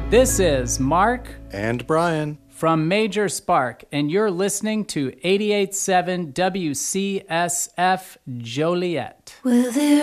This is Mark and Brian from Major Spark, and you're listening to 88.7 WCSF Joliet.